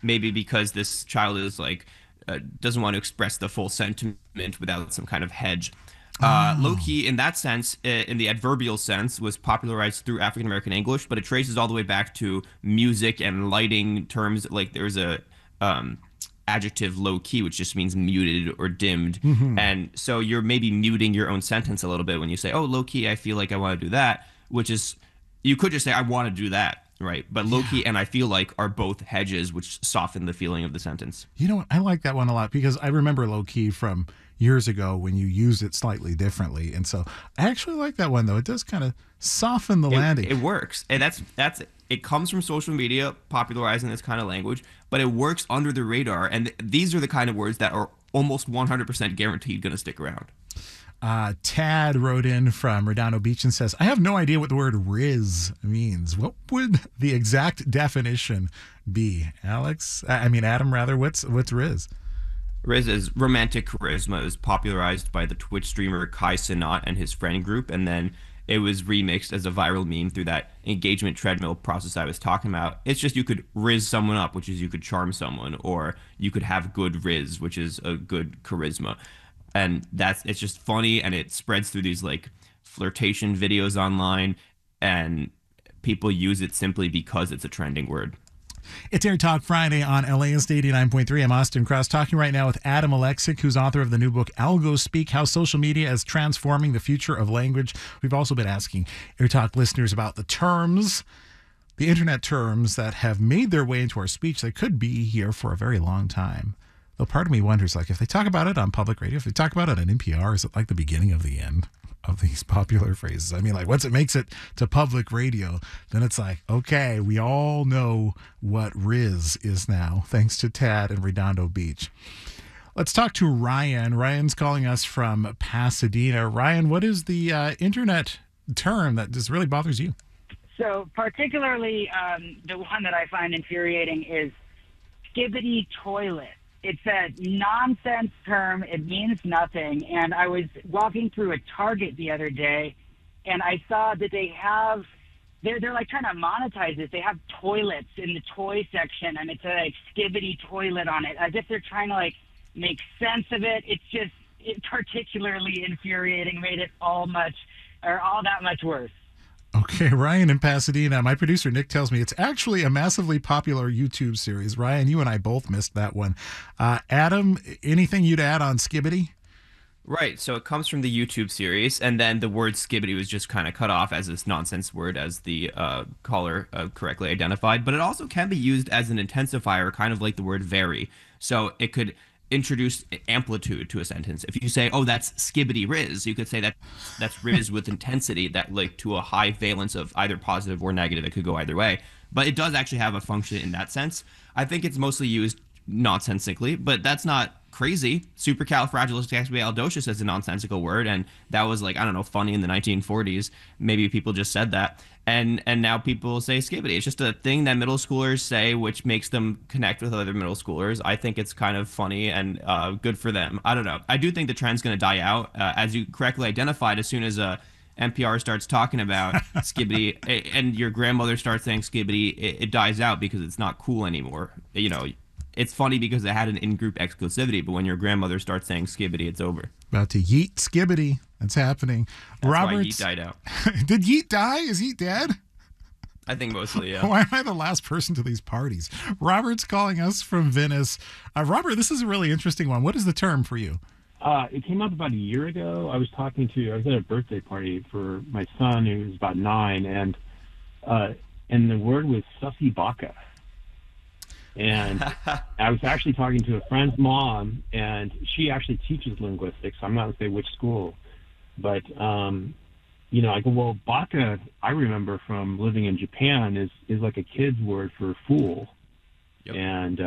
maybe because this child is like doesn't want to express the full sentiment without some kind of hedge. Low Oh, key, in that sense, in the adverbial sense, was popularized through African American English, but it traces all the way back to music and lighting terms. Like there's a um, adjective low key, which just means muted or dimmed. hmm. And so you're maybe muting your own sentence a little bit when you say, oh, low key, I feel like I want to do that, which is, you could just say, I want to do that, right? But low Yeah. key and I feel like are both hedges, which soften the feeling of the sentence. You know what? I like that one a lot because I remember low key from years ago when you used it slightly differently. And so I actually like that one though. It does kind of soften the landing. It works, and that's it comes from social media popularizing this kind of language, but it works under the radar, and these are the kind of words that are almost 100% guaranteed going to stick around. Tad wrote in from Redondo Beach and says, I have no idea what the word Riz means. What would the exact definition be? Alex? I mean, Adam, rather. What's Riz? Riz is romantic charisma. It was popularized by the Twitch streamer Kai Cenat and his friend group, and then it was remixed as a viral meme through that engagement treadmill process I was talking about. It's just you could riz someone up, which is you could charm someone, or you could have good riz, which is a good charisma. And that's it's just funny and it spreads through these like flirtation videos online and people use it simply because it's a trending word. It's Air Talk Friday on LAist 89.3. I'm Austin Cross talking right now with Adam Alexic, who's author of the new book, Algo Speak, How Social Media is Transforming the Future of Language. We've also been asking Air Talk listeners about the terms, the internet terms that have made their way into our speech that could be here for a very long time. Though part of me wonders, like, if they talk about it on public radio, if they talk about it on NPR, is it like the beginning of the end of these popular phrases? I mean, like, once it makes it to public radio, then it's like, okay, we all know what Riz is now, thanks to Tad and Redondo Beach. Let's talk to Ryan. Ryan's calling us from Pasadena. Ryan, what is the internet term that just really bothers you? So, particularly, the one that I find infuriating is skibbity toilet. It's a nonsense term. It means nothing. And I was walking through a Target the other day, and I saw that they're like trying to monetize it. They have toilets in the toy section, and it's a like skibbity toilet on it, as if they're trying to like make sense of it. It particularly infuriating, made it all that much worse. Okay, Ryan in Pasadena. My producer Nick tells me it's actually a massively popular YouTube series. Ryan, you and I both missed that one. Adam, anything you'd add on Skibbity? Right, so it comes from the YouTube series, and then the word skibbity was just kind of cut off as this nonsense word, as the caller correctly identified. But it also can be used as an intensifier, kind of like the word very. So it could introduce amplitude to a sentence. If you say, "Oh, that's skibbity riz," you could say that that's riz with intensity, that like to a high valence of either positive or negative. It could go either way. But it does actually have a function in that sense. I think it's mostly used nonsensically, but that's not crazy. Supercalifragilisticexpialidocious is a nonsensical word, and that was like, I don't know, funny in the 1940s. Maybe people just said that, and now people say skibbity. It's just a thing that middle schoolers say, which makes them connect with other middle schoolers. I think it's kind of funny and good for them. I don't know. I do think the trend's going to die out, as you correctly identified. As soon as NPR starts talking about skibbity and your grandmother starts saying skibbity, it dies out because it's not cool anymore. You know, it's funny because it had an in-group exclusivity, but when your grandmother starts saying skibbity, it's over. About to yeet Skibbity. That's happening. That's Roberts, why Yeet died out. did Yeet die? Is Yeet dead? I think mostly, yeah. Why am I the last person to these parties? Robert's calling us from Venice. Robert, this is a really interesting one. What is the term for you? It came up about a year ago. I was at a birthday party for my son who was about 9, and the word was sussy baka. And I was actually talking to a friend's mom, and she actually teaches linguistics. So I'm not going to say which school, but I go, well, baka, I remember from living in Japan, is like a kid's word for fool. Yep.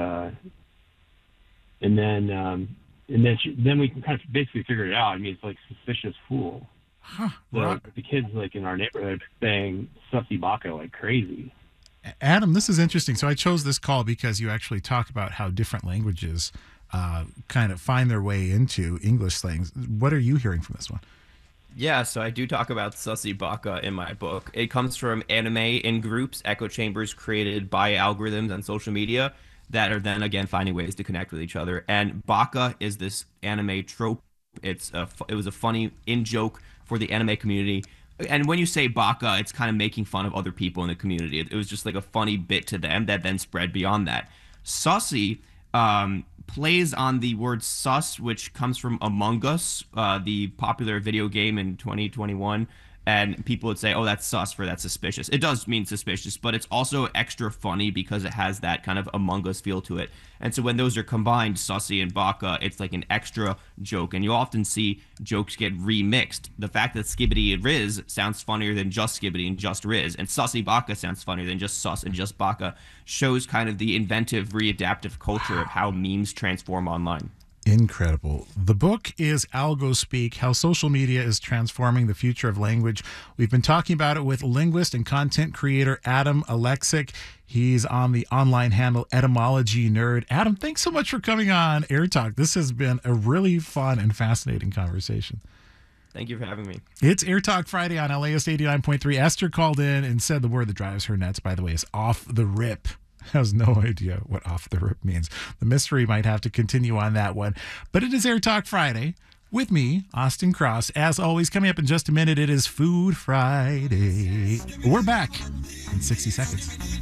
And then we can kind of basically figure it out. I mean, it's like suspicious fool. Huh, so the kids like in our neighborhood saying sussy baka like crazy. Adam, this is interesting. So I chose this call because you actually talk about how different languages kind of find their way into English slang. What are you hearing from this one? Yeah, so I do talk about sussy baka in my book. It comes from anime in groups, echo chambers created by algorithms and social media. that are then again finding ways to connect with each other. And baka is this anime trope. It was a funny in joke for the anime community. And when you say baka, it's kind of making fun of other people in the community. It was just like a funny bit to them that then spread beyond that. Sussy plays on the word sus, which comes from Among Us, the popular video game in 2021. And people would say, oh, that's sus for that's suspicious. It does mean suspicious, but it's also extra funny because it has that kind of Among Us feel to it. And so when those are combined, Sussy and baka, it's like an extra joke. And you often see jokes get remixed. The fact that Skibbity and Riz sounds funnier than just Skibbity and just Riz, and Sussy Baka sounds funnier than just Sus and just Baka, shows kind of the inventive, readaptive culture of how memes transform online. Incredible. The book is Algo Speak, How Social Media is Transforming the Future of Language. We've been talking about it with linguist and content creator Adam Alexic. He's on the online handle Etymology Nerd. Adam, thanks so much for coming on Air Talk. This has been a really fun and fascinating conversation. Thank you for having me. It's Air Talk Friday on LAist 89.3. Esther called in and said the word that drives her nuts, by the way, is off the rip. Has no idea what off the rip means. The mystery might have to continue on that one. But it is Air Talk Friday with me, Austin Cross. As always, coming up in just a minute, it is Food Friday. We're back in 60 seconds.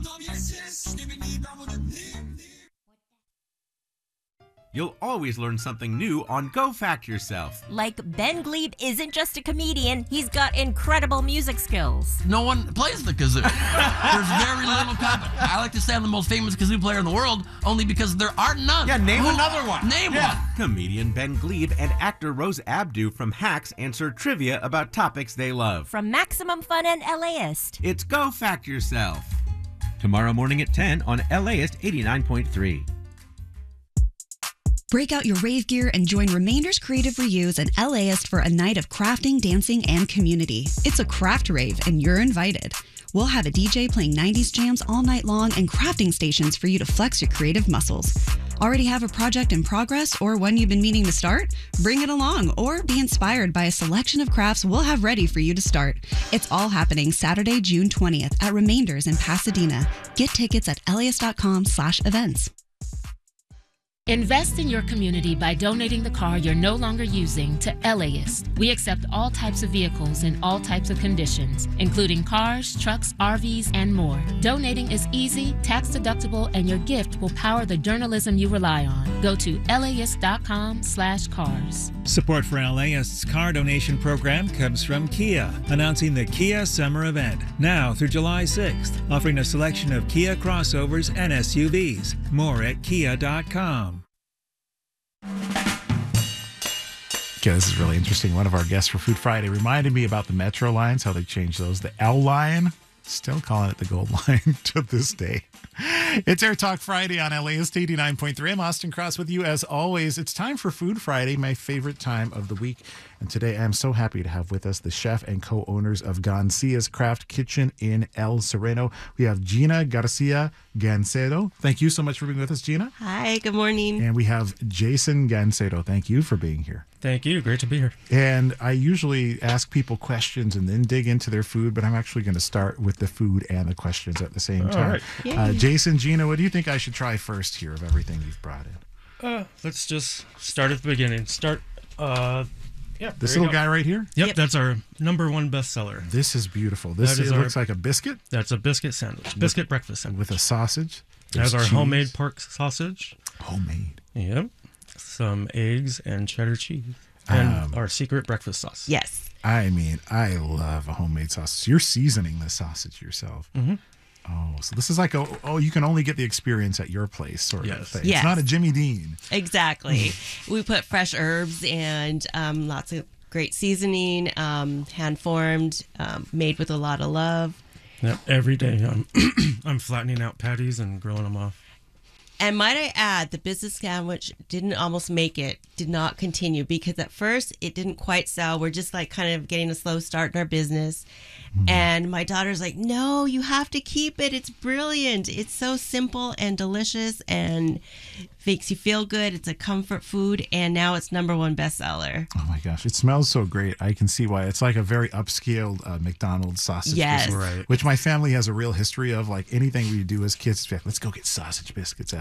You'll always learn something new on Go Fact Yourself. Like Ben Glebe isn't just a comedian, he's got incredible music skills. No one plays the kazoo. There's very little competition. I like to say I'm the most famous kazoo player in the world, only because there are none. Yeah, name another one. Name one. Comedian Ben Glebe and actor Rose Abdu from Hacks answer trivia about topics they love. From Maximum Fun and LAist. It's Go Fact Yourself. Tomorrow morning at 10 on LAist 89.3. Break out your rave gear and join Remainders Creative Reuse and LAist for a night of crafting, dancing, and community. It's a craft rave, and you're invited. We'll have a DJ playing 90s jams all night long and crafting stations for you to flex your creative muscles. Already have a project in progress or one you've been meaning to start? Bring it along or be inspired by a selection of crafts we'll have ready for you to start. It's all happening Saturday, June 20th at Remainders in Pasadena. Get tickets at LAist.com/events. Invest in your community by donating the car you're no longer using to LAist. We accept all types of vehicles in all types of conditions, including cars, trucks, RVs, and more. Donating is easy, tax-deductible, and your gift will power the journalism you rely on. Go to LAist.com/cars. Support for LAist's car donation program comes from Kia, announcing the Kia Summer Event, now through July 6th, offering a selection of Kia crossovers and SUVs. More at kia.com. Okay, this is really interesting. One of our guests for Food Friday reminded me about the Metro lines, how they changed those. The L line, still calling it the Gold line to this day. It's Air Talk Friday on LAist 89.3. I'm Austin Cross with you as always. It's time for Food Friday, my favorite time of the week. And today I'm so happy to have with us the chef and co-owners of Gancia's Craft Kitchen in El Sereno. We have Gina Garcia Gancedo. Thank you so much for being with us, Gina. Hi, good morning. And we have Jason Gancedo. Thank you for being here. Thank you. Great to be here. And I usually ask people questions and then dig into their food, but I'm actually going to start with the food and the questions at the same time. All right. Jason, Gina, what do you think I should try first here of everything you've brought in? Let's just start at the beginning. This little guy right here? Yep, that's our #1 bestseller. This is beautiful. This looks like a biscuit. That's a biscuit sandwich. Biscuit breakfast sandwich. With a sausage. That's our homemade pork sausage. Homemade. Yep. Some eggs and cheddar cheese. And our secret breakfast sauce. Yes. I mean, I love a homemade sausage. You're seasoning the sausage yourself. Mm-hmm. Oh, so this is like you can only get the experience at your place sort of thing. Yes. It's not a Jimmy Dean. Exactly. We put fresh herbs and lots of great seasoning, hand-formed, made with a lot of love. Yep. Every day I'm flattening out patties and grilling them off. And might I add, the business sandwich didn't almost make it, did not continue, because at first it didn't quite sell. We're just like kind of getting a slow start in our business. And my daughter's like, no, you have to keep it. It's brilliant. It's so simple and delicious and makes you feel good. It's a comfort food. And now it's #1 bestseller. Oh my gosh, it smells so great. I can see why. It's like a very upscaled McDonald's sausage Yes. biscuit, Right. which my family has a real history of. Like anything we do as kids, let's go get sausage biscuits